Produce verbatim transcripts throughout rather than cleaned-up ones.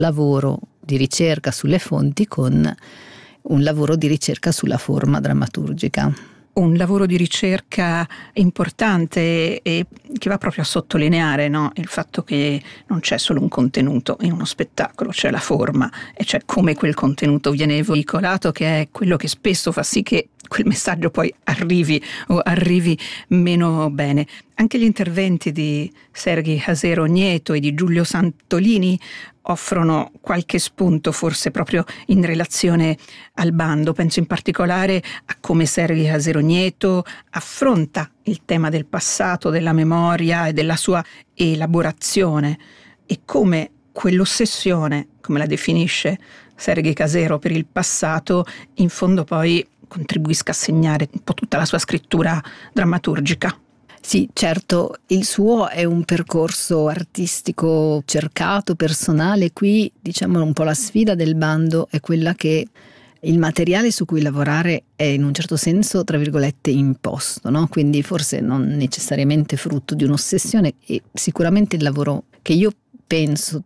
lavoro di ricerca sulle fonti con un lavoro di ricerca sulla forma drammaturgica. Un lavoro di ricerca importante e che va proprio a sottolineare, no, il fatto che non c'è solo un contenuto in uno spettacolo, c'è la forma e c'è come quel contenuto viene veicolato, che è quello che spesso fa sì che quel messaggio poi arrivi o arrivi meno bene. Anche gli interventi di Serghi Hasero Nieto e di Giulio Santolini offrono qualche spunto, forse proprio in relazione al bando. Penso in particolare a come Serghi Hasero Nieto affronta il tema del passato, della memoria e della sua elaborazione, e come quell'ossessione, come la definisce Serghi Hasero, per il passato, in fondo poi contribuisca a segnare un po' tutta la sua scrittura drammaturgica. Sì, certo, il suo è un percorso artistico cercato, personale. Qui, diciamo, un po' la sfida del bando è quella che il materiale su cui lavorare è in un certo senso, tra virgolette, imposto, no? Quindi forse non necessariamente frutto di un'ossessione, e sicuramente il lavoro che io penso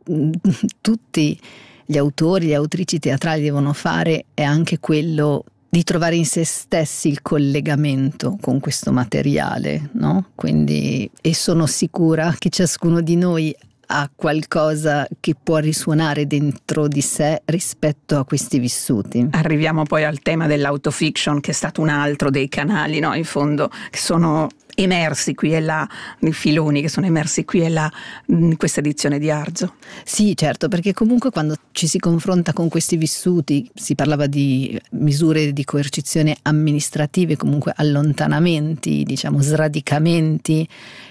tutti gli autori, le autrici teatrali devono fare è anche quello di trovare in se stessi il collegamento con questo materiale, no? Quindi, e sono sicura che ciascuno di noi ha qualcosa che può risuonare dentro di sé rispetto a questi vissuti. Arriviamo poi al tema dell'autofiction, che è stato un altro dei canali, no, in fondo, che sono emersi qui e là, i filoni che sono emersi qui e là in questa edizione di Arzo. Sì, certo, perché comunque quando ci si confronta con questi vissuti, si parlava di misure di coercizione amministrative, comunque allontanamenti, diciamo sradicamenti,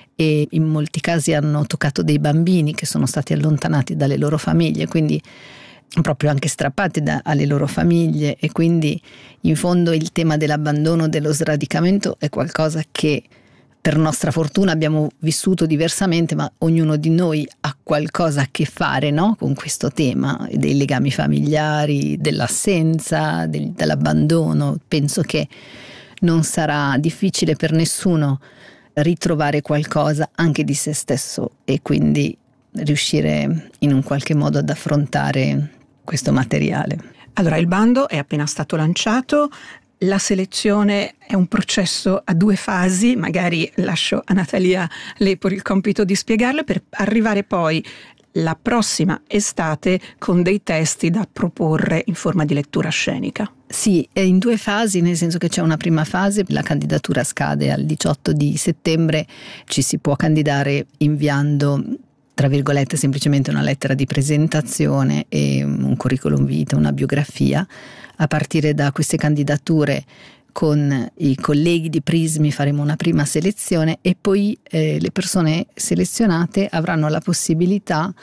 e in molti casi hanno toccato dei bambini che sono stati allontanati dalle loro famiglie, quindi proprio anche strappati da, alle loro famiglie, e quindi in fondo il tema dell'abbandono, dello sradicamento è qualcosa che per nostra fortuna abbiamo vissuto diversamente, ma ognuno di noi ha qualcosa a che fare, no? Con questo tema dei legami familiari, dell'assenza, del, dell'abbandono. Penso che non sarà difficile per nessuno ritrovare qualcosa anche di se stesso e quindi riuscire in un qualche modo ad affrontare questo materiale. Allora, il bando è appena stato lanciato. La selezione è un processo a due fasi, magari lascio a Natalia Lepori il compito di spiegarle, per arrivare poi la prossima estate con dei testi da proporre in forma di lettura scenica. Sì, è in due fasi, nel senso che c'è una prima fase, la candidatura scade al diciotto di settembre, ci si può candidare inviando, tra virgolette, semplicemente una lettera di presentazione e un curriculum vitae, una biografia. A partire da queste candidature con i colleghi di Prismi faremo una prima selezione e poi eh, le persone selezionate avranno la possibilità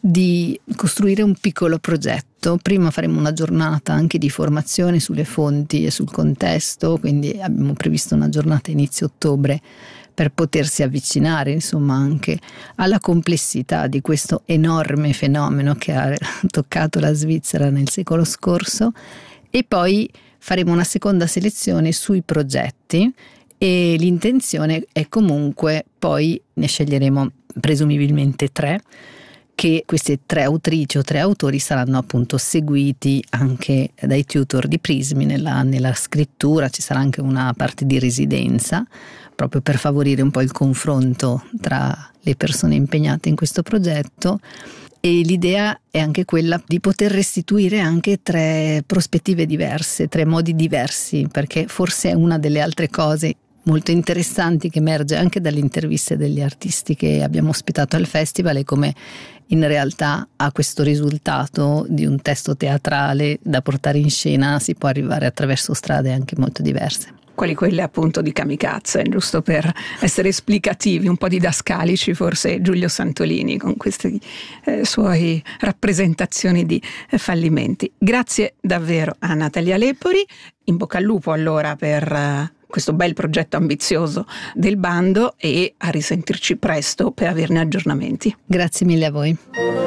di costruire un piccolo progetto. Prima faremo una giornata anche di formazione sulle fonti e sul contesto, quindi abbiamo previsto una giornata inizio ottobre per potersi avvicinare, insomma, anche alla complessità di questo enorme fenomeno che ha toccato la Svizzera nel secolo scorso. E poi faremo una seconda selezione sui progetti e l'intenzione è comunque, poi ne sceglieremo presumibilmente tre, che queste tre autrici o tre autori saranno appunto seguiti anche dai tutor di Prismi nella, nella scrittura. Ci sarà anche una parte di residenza proprio per favorire un po' il confronto tra le persone impegnate in questo progetto. E l'idea è anche quella di poter restituire anche tre prospettive diverse, tre modi diversi, perché forse è una delle altre cose molto interessanti che emerge anche dalle interviste degli artisti che abbiamo ospitato al festival, è come in realtà a questo risultato di un testo teatrale da portare in scena si può arrivare attraverso strade anche molto diverse. Quali quelle appunto di Kamikaze, giusto per essere esplicativi, un po' didascalici, forse Giulio Santolini con queste eh, sue rappresentazioni di eh, fallimenti. Grazie davvero a Natalia Lepori, in bocca al lupo allora per eh, questo bel progetto ambizioso del bando e a risentirci presto per averne aggiornamenti. Grazie mille a voi.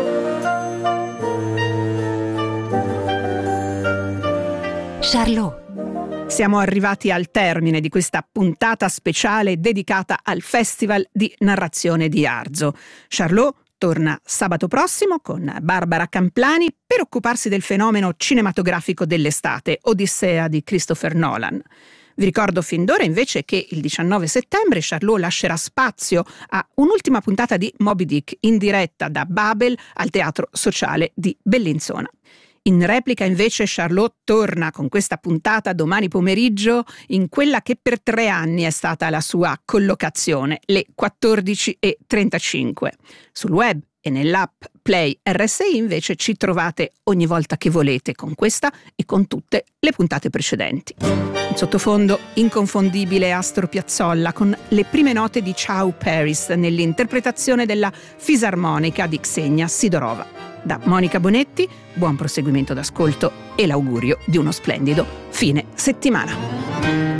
Charlot. Siamo arrivati al termine di questa puntata speciale dedicata al Festival di Narrazione di Arzo. Charlot torna sabato prossimo con Barbara Camplani per occuparsi del fenomeno cinematografico dell'estate, Odissea di Christopher Nolan. Vi ricordo fin d'ora invece che il diciannove settembre Charlot lascerà spazio a un'ultima puntata di Moby Dick in diretta da Babel al Teatro Sociale di Bellinzona. In replica invece Charlot torna con questa puntata domani pomeriggio in quella che per tre anni è stata la sua collocazione, le quattordici e trentacinque. Sul web e nell'app Play R S I invece ci trovate ogni volta che volete con questa e con tutte le puntate precedenti. In sottofondo inconfondibile Astor Piazzolla con le prime note di Ciao Paris nell'interpretazione della fisarmonica di Xenia Sidorova. Da Monica Bonetti, buon proseguimento d'ascolto e l'augurio di uno splendido fine settimana.